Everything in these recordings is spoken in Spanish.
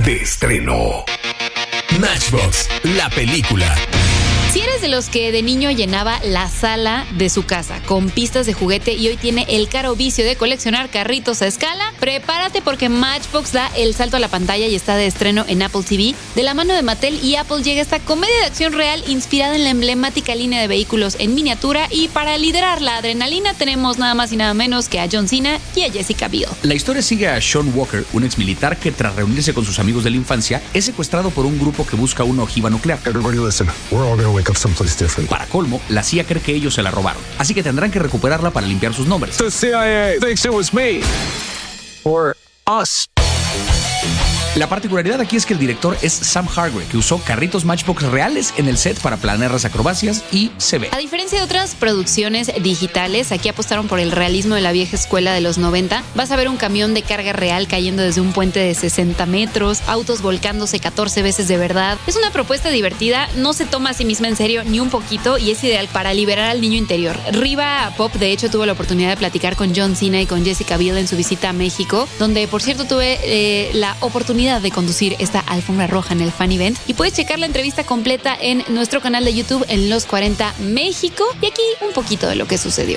de estreno. Matchbox, la película. Si eres de los que de niño llenaba la sala de su casa con pistas de juguete y hoy tiene el caro vicio de coleccionar carritos a escala, prepárate porque Matchbox da el salto a la pantalla y está de estreno en Apple TV. De la mano de Mattel y Apple llega esta comedia de acción real inspirada en la emblemática línea de vehículos en miniatura, y para liderar la adrenalina tenemos nada más y nada menos que a John Cena y a Jessica Biel. La historia sigue a Sean Walker, un exmilitar que tras reunirse con sus amigos de la infancia es secuestrado por un grupo que busca una ojiva nuclear. Everybody listen, we're all gonna wake up someplace different. Para colmo, la CIA cree que ellos se la robaron, así que tendrán que recuperarla para limpiar sus nombres. The CIA thinks it was me. Or us. La particularidad aquí es que el director es Sam Hargrave, que usó carritos Matchbox reales en el set para planear las acrobacias y se ve. A diferencia de otras producciones digitales, aquí apostaron por el realismo de la vieja escuela de los 90. Vas a ver un camión de carga real cayendo desde un puente de 60 metros, autos volcándose 14 veces de verdad. Es una propuesta divertida, no se toma a sí misma en serio ni un poquito y es ideal para liberar al niño interior. Riva Pop, de hecho, tuvo la oportunidad de platicar con John Cena y con Jessica Biel en su visita a México, donde, por cierto, tuve la oportunidad de conducir esta alfombra roja en el Fan Event, y puedes checar la entrevista completa en nuestro canal de YouTube en Los 40 México, y aquí un poquito de lo que sucedió.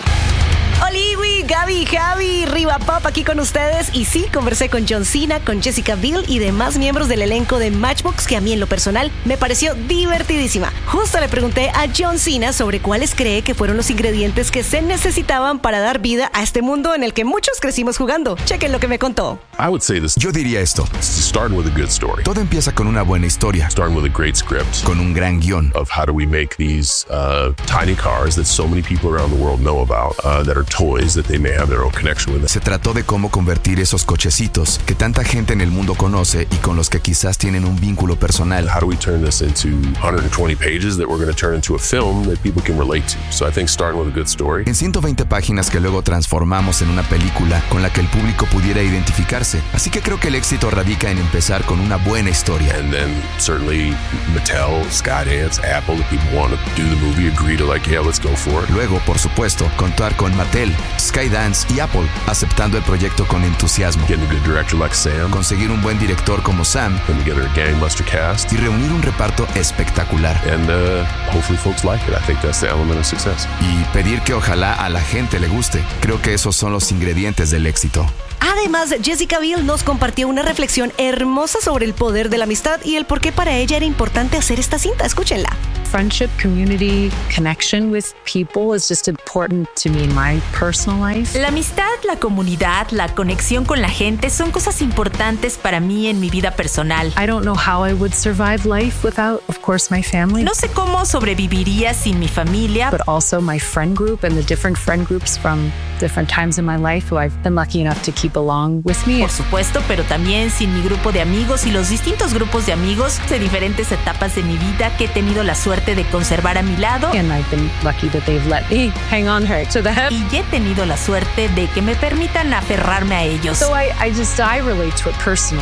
Oliwi, Gaby, Javi, Riva Pop aquí con ustedes. Y sí, conversé con John Cena, con Jessica Biel y demás miembros del elenco de Matchbox, que a mí en lo personal me pareció divertidísima. Justo le pregunté a John Cena sobre cuáles cree que fueron los ingredientes que se necesitaban para dar vida a este mundo en el que muchos crecimos jugando. Chequen lo que me contó. I would say this. Yo diría esto. Starting with a good story. Todo empieza con una buena historia. Starting with a great script. Con un gran guión. Of how do we make these tiny cars that so many people around the world know about, that are toys that they may have their own connection with. Se trató de cómo convertir esos cochecitos que tanta gente en el mundo conoce y con los que quizás tienen un vínculo personal. How do we turn this into 120 pages that we're going to turn into a film that people can relate to? So I think starting with a good story. En 120 páginas que luego transformamos en una película con la que el público pudiera identificarse. Así que creo que el éxito radica en empezar con una buena historia. And then certainly Mattel, Skydance, Apple, the people want to do the movie, agree to like, yeah, let's go for it. Luego, por supuesto, contar con Mattel, Skydance y Apple aceptando el proyecto con entusiasmo. Getting a good director like Sam. Conseguir un buen director como Sam. Putting together a gangbuster cast. Y reunir un reparto espectacular. And hopefully folks like it. I think that's the element of success. Y pedir que ojalá a la gente le guste. Creo que esos son los ingredientes del éxito. Además, Jessica Biel nos compartió una reflexión hermosa sobre el poder de la amistad y el por qué para ella era importante hacer esta cinta. Escúchenla. Friendship, community, connection with people is just important to me in my personal life. La amistad, la comunidad, la conexión con la gente son cosas importantes para mí en mi vida personal. I don't know how I would survive life without, of course, my family. No sé cómo sobreviviría sin mi familia. But also my friend group and the different friend groups from different times in my life who I've been lucky enough to keep along with me. Por supuesto, pero también sin mi grupo de amigos y los distintos grupos de amigos de diferentes etapas de mi vida que he tenido la suerte de conservar a mi lado. And I've been lucky that they've let me hang on her to the hip. Y he tenido la suerte de que me permitan aferrarme a ellos. So I relate to it personally.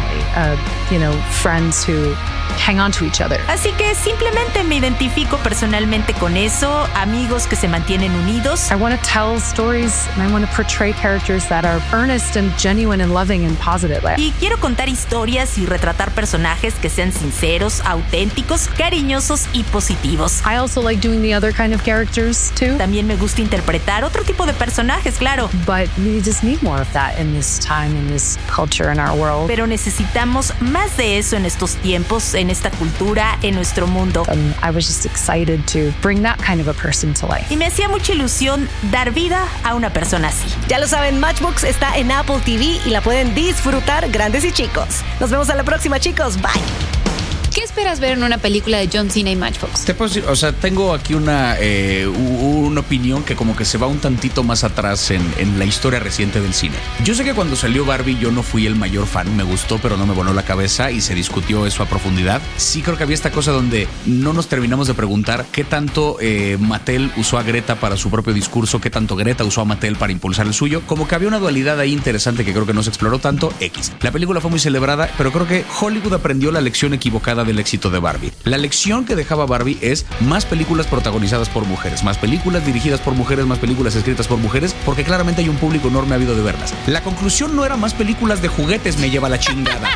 Friends who hang on to each other. Así que simplemente me identifico personalmente con eso, amigos que se mantienen unidos. I want to tell stories and I want to portray characters that are earnest and genuine and loving and positive. Y quiero contar historias y retratar personajes que sean sinceros, auténticos, cariñosos y positivos. I also like doing the other kind of characters too. También me gusta interpretar otro tipo de personajes, claro. But we just need more of that in this time, in this culture, in our world. Pero necesitamos más de eso en estos tiempos, en esta cultura, en nuestro mundo. I was just excited to bring that kind of a person to life. Y me hacía mucha ilusión dar vida a una persona así. Ya lo saben, Matchbox está en Apple TV y la pueden disfrutar grandes y chicos. Nos vemos a la próxima, chicos. Bye. ¿Qué esperas ver en una película de John Cena y Matchbox? Te puedo decir, tengo aquí una opinión que como que se va un tantito más atrás en la historia reciente del cine. Yo sé que cuando salió Barbie yo no fui el mayor fan, me gustó pero no me voló la cabeza y se discutió eso a profundidad. Sí creo que había esta cosa donde no nos terminamos de preguntar qué tanto Mattel usó a Greta para su propio discurso, qué tanto Greta usó a Mattel para impulsar el suyo. Como que había una dualidad ahí interesante que creo que no se exploró tanto. La película fue muy celebrada, pero creo que Hollywood aprendió la lección equivocada del éxito de Barbie. La lección que dejaba Barbie es más películas protagonizadas por mujeres, más películas dirigidas por mujeres, más películas escritas por mujeres, porque claramente hay un público enorme ávido de verlas. La conclusión no era más películas de juguetes, me lleva la chingada.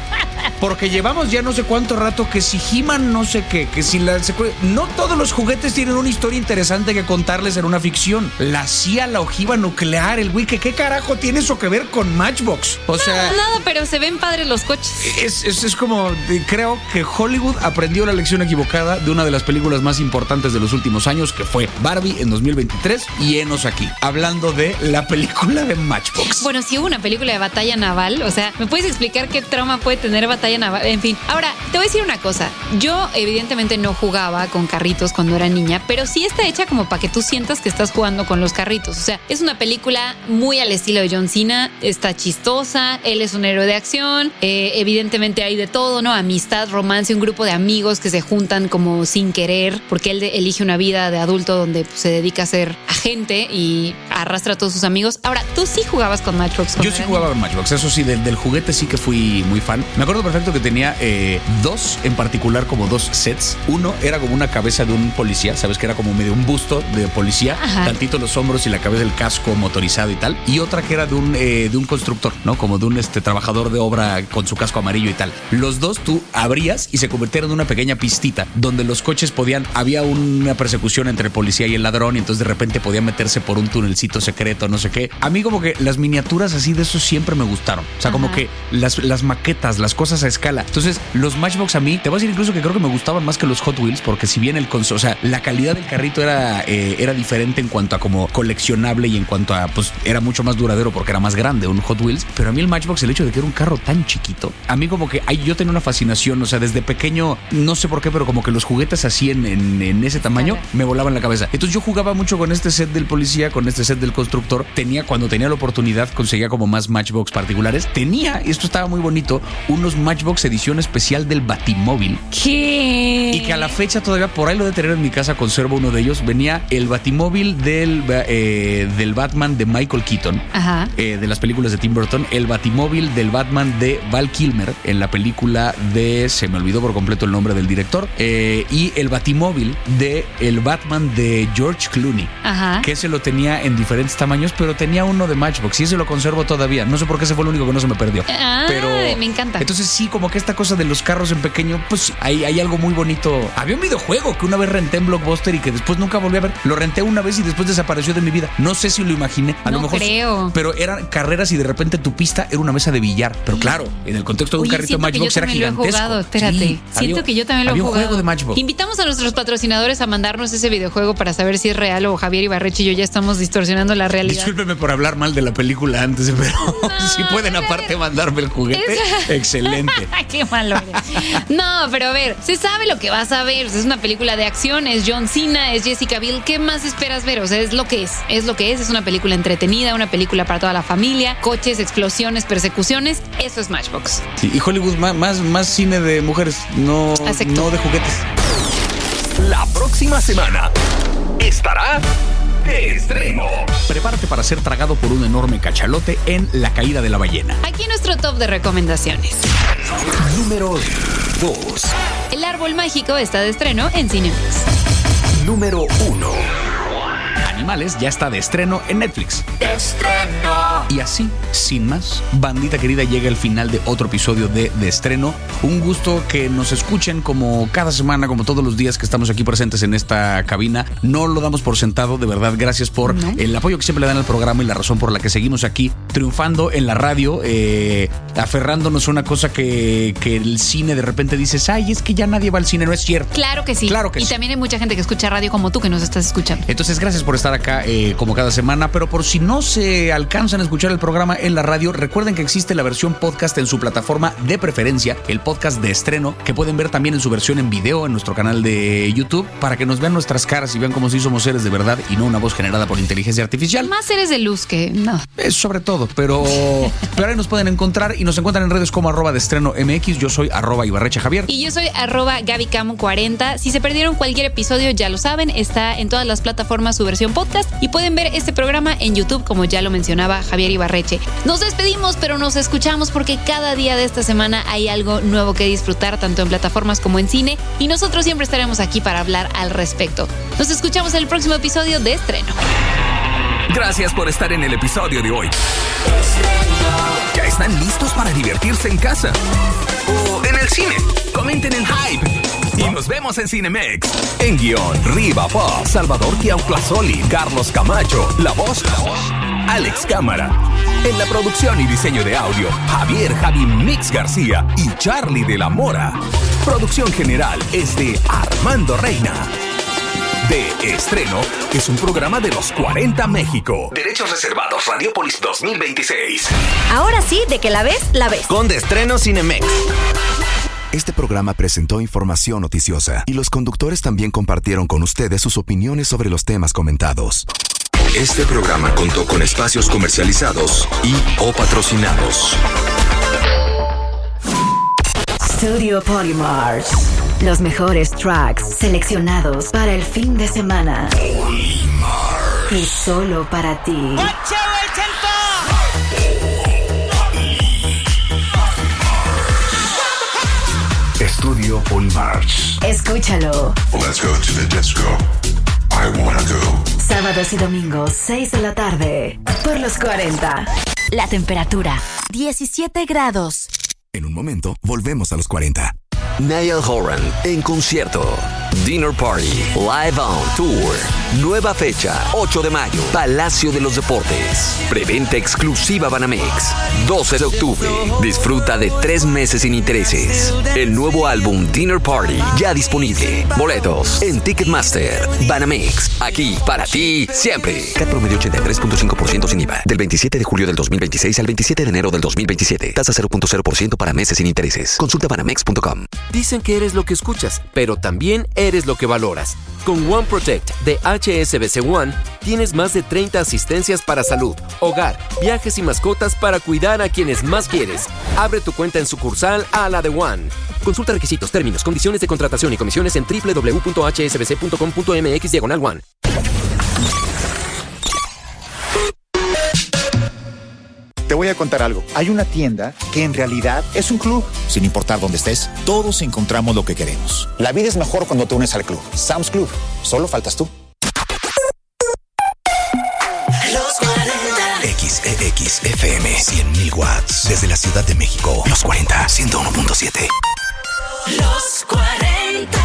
Porque llevamos ya no sé cuánto rato que si He-Man no sé qué, que si la no todos los juguetes tienen una historia interesante que contarles en una ficción. La CIA, la ojiva nuclear, el güey, que qué carajo tiene eso que ver con Matchbox. O sea, nada, pero se ven padres los coches. Es como, creo que Hollywood aprendió la lección equivocada de una de las películas más importantes de los últimos años, que fue Barbie en 2023, y enos aquí, hablando de la película de Matchbox. Bueno, si hubo una película de batalla naval, o sea, ¿me puedes explicar qué trauma puede tener batalla naval? En fin, ahora, te voy a decir una cosa. Yo, evidentemente, no jugaba con carritos cuando era niña, pero sí está hecha como para que tú sientas que estás jugando con los carritos. O sea, es una película muy al estilo de John Cena, está chistosa, él es un héroe de acción, evidentemente hay de todo, ¿no? Amistad, romance, un grupo de amigos que se juntan como sin querer, porque él elige una vida de adulto donde pues, se dedica a ser agente y arrastra a todos sus amigos. Ahora, ¿tú sí jugabas con Matchbox? Yo sí jugaba con Matchbox, eso sí, del juguete sí que fui muy fan. Me acuerdo perfecto que tenía dos, en particular como dos sets. Uno era como una cabeza de un policía, ¿sabes? Que era como medio un busto de policía, tantito los hombros y la cabeza del casco motorizado y tal. Y otra que era de un constructor, ¿no? Como de un trabajador de obra con su casco amarillo y tal. Los dos tú abrías y se convirtieron en una pequeña pistita donde los coches había una persecución entre el policía y el ladrón, y entonces de repente podían meterse por un tunelcito secreto, no sé qué. A mí como que las miniaturas así de eso siempre me gustaron. O sea, como que las maquetas, las cosas a escala. Entonces, los Matchbox a mí, te voy a decir incluso que creo que me gustaban más que los Hot Wheels, porque si bien o sea, la calidad del carrito era diferente en cuanto a como coleccionable y en cuanto a, pues, era mucho más duradero porque era más grande un Hot Wheels, pero a mí el Matchbox, el hecho de que era un carro tan chiquito, a mí como que yo tenía una fascinación, o sea, desde pequeño, no sé por qué, pero como que los juguetes así en ese tamaño me volaban la cabeza. Entonces yo jugaba mucho con este set del policía, con este set del constructor. Cuando tenía la oportunidad, conseguía como más Matchbox particulares. Y esto estaba muy bonito, unos Matchbox edición especial del Batimóvil. ¿Qué? Y que a la fecha todavía por ahí lo de tener en mi casa, conservo uno de ellos. Venía el Batimóvil del Batman de Michael Keaton, de las películas de Tim Burton, el Batimóvil del Batman de Val Kilmer en la película se me olvidó por completo el nombre del director, y el Batimóvil del Batman de George Clooney, que ese lo tenía en diferentes tamaños, pero tenía uno de Matchbox y ese lo conservo todavía. No sé por qué ese fue el único que no se me perdió. Pero me encanta. Entonces sí, como que esta cosa de los carros en pequeño, pues hay algo muy bonito. Había un videojuego que una vez renté en Blockbuster y que después nunca volví a ver. Lo renté una vez y después desapareció de mi vida. No sé si lo imaginé. A lo mejor creo. Pero eran carreras y de repente tu pista era una mesa de billar. Pero claro, en el contexto de un carrito Matchbox era gigantesco. Espérate, sí, siento que yo también lo he jugado. Un juego de Matchbox. Invitamos a nuestros patrocinadores a mandarnos ese videojuego para saber si es real o Javier Ibarreche y yo ya estamos distorsionando la realidad. Discúlpeme por hablar mal de la película antes, pero si pueden aparte mandarme el juguete, excelente. Qué malo eres. No, pero a ver, se sabe lo que vas a ver. Es una película de acción, es John Cena, es Jessica Biel. ¿Qué más esperas ver? O sea, es lo que es. Es una película entretenida, una película para toda la familia. Coches, explosiones, persecuciones. Eso es Matchbox. Sí, y Hollywood, más cine de mujeres, no de juguetes. La próxima semana estará de estreno. Prepárate para ser tragado por un enorme cachalote en La caída de la ballena. Aquí nuestro top de recomendaciones. Número 2. El árbol mágico está de estreno en Cinemex. Número 1. Animales ya está de estreno en Netflix. ¡Estreno! Y así, sin más, bandita querida, llega el final de otro episodio de Estreno. Un gusto que nos escuchen como cada semana, como todos los días que estamos aquí presentes en esta cabina. No lo damos por sentado, de verdad, gracias por el apoyo que siempre le dan al programa y la razón por la que seguimos aquí triunfando en la radio, aferrándonos a una cosa que el cine de repente dices, ay, es que ya nadie va al cine. No es cierto. Claro que sí. Claro que sí. Y también hay mucha gente que escucha radio como tú que nos estás escuchando. Entonces, gracias por estar acá como cada semana, pero por si no se alcanzan a escuchar el programa en la radio, recuerden que existe la versión podcast en su plataforma de preferencia, el podcast de Estreno, que pueden ver también en su versión en video en nuestro canal de YouTube, para que nos vean nuestras caras y vean cómo sí somos seres de verdad y no una voz generada por inteligencia artificial. Más seres de luz que no. Sobre todo, pero ahí nos pueden encontrar y nos encuentran en redes como @deestreno_mx. Yo soy @Ibarreche Javier. Y yo soy @GabyCam40. Si se perdieron cualquier episodio, ya lo saben, está en todas las plataformas su versión podcast y pueden ver este programa en YouTube, como ya lo mencionaba Javier Ibarreche. Nos despedimos, pero nos escuchamos porque cada día de esta semana hay algo nuevo que disfrutar, tanto en plataformas como en cine, y nosotros siempre estaremos aquí para hablar al respecto. Nos escuchamos en el próximo episodio de Estreno. Gracias por estar en el episodio de hoy. Que ¿Están listos para divertirse en casa? ¿O en el cine? Comenten en Hype. Y nos vemos en Cinemex. En guión, Riva Pop, Salvador Tiauclasoli, Carlos Camacho. La voz, Alex Cámara. En la producción y diseño de audio, Javi Mix García y Charlie de la Mora. Producción general es de Armando Reina. De Estreno es un programa de los 40 México. Derechos reservados, Radiopolis 2026. Ahora sí, de que la ves, la ves. Con De Estreno Cinemex. Este programa presentó información noticiosa y los conductores también compartieron con ustedes sus opiniones sobre los temas comentados. Este programa contó con espacios comercializados y o patrocinados. Studio Polymars. Los mejores tracks seleccionados para el fin de semana. Polymars. Y solo para ti. Estudio Polymars. Escúchalo. Let's go to the disco. I wanna go. Sábados y domingos, 6 de la tarde. Por los 40. La temperatura, 17 grados. En un momento, volvemos a los 40. Niall Horan en concierto. Dinner Party Live on Tour. Nueva fecha, 8 de mayo, Palacio de los Deportes. Preventa exclusiva Banamex. 12 de octubre. Disfruta de 3 meses sin intereses. El nuevo álbum Dinner Party ya disponible. Boletos en Ticketmaster. Banamex, aquí para ti siempre. CAT promedio 83.5% sin IVA. Del 27 de julio del 2026 al 27 de enero del 2027. Tasa 0.0% para meses sin intereses. Consulta banamex.com. Dicen que eres lo que escuchas, pero también eres lo que valoras. Con One Protect de HSBC One, tienes más de 30 asistencias para salud, hogar, viajes y mascotas para cuidar a quienes más quieres. Abre tu cuenta en sucursal a la de One. Consulta requisitos, términos, condiciones de contratación y comisiones en www.hsbc.com.mx/One. Te voy a contar algo. Hay una tienda que en realidad es un club. Sin importar dónde estés, todos encontramos lo que queremos. La vida es mejor cuando te unes al club. Sam's Club. Solo faltas tú. Los 40. XEX FM 100.000 watts. Desde la Ciudad de México. Los 40, 101.7. Los 40.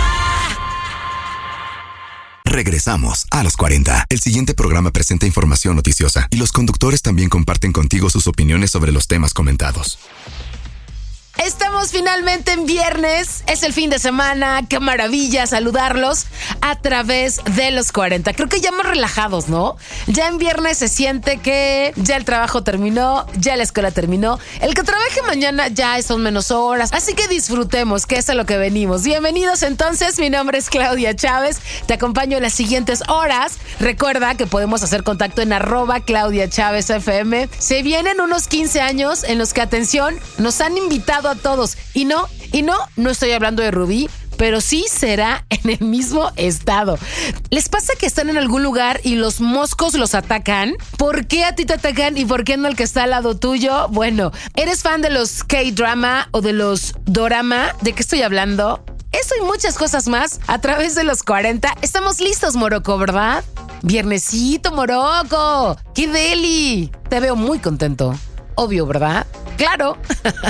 Regresamos a los 40. El siguiente programa presenta información noticiosa y los conductores también comparten contigo sus opiniones sobre los temas comentados. Estamos finalmente en viernes, es el fin de semana, qué maravilla saludarlos a través de los 40. Creo que ya más relajados, ¿no? Ya en viernes se siente que ya el trabajo terminó, ya la escuela terminó. El que trabaje mañana ya son menos horas, así que disfrutemos, que es a lo que venimos. Bienvenidos entonces, mi nombre es Claudia Chávez, te acompaño en las siguientes horas. Recuerda que podemos hacer contacto en @ClaudiaChávezFM. Se vienen unos 15 años en los que, atención, nos han invitado a todos. Y no estoy hablando de Rubí, pero sí será en el mismo estado. ¿Les pasa que están en algún lugar y los moscos los atacan? ¿Por qué a ti te atacan y por qué no al que está al lado tuyo? Bueno, ¿eres fan de los K-drama o de los dorama? ¿De qué estoy hablando? Eso y muchas cosas más a través de los 40. Estamos listos, Morocco, ¿verdad? Viernesito, Morocco. ¡Qué deli! Te veo muy contento. Obvio, ¿verdad? ¡Claro!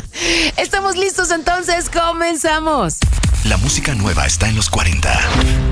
Estamos listos, entonces comenzamos. La música nueva está en los 40.